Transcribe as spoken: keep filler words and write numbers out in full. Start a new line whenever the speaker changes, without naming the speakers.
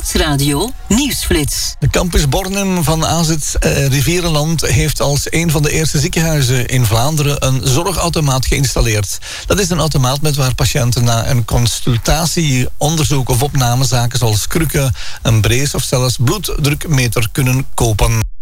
Nieuwsradio Nieuwsflits.
De campus Bornem van A Z uh, Rivierenland heeft als een van de eerste ziekenhuizen in Vlaanderen een zorgautomaat geïnstalleerd. Dat is een automaat met waar patiënten na een consultatie, onderzoek of opnamezaken zoals krukken, een brace of zelfs bloeddrukmeter kunnen kopen.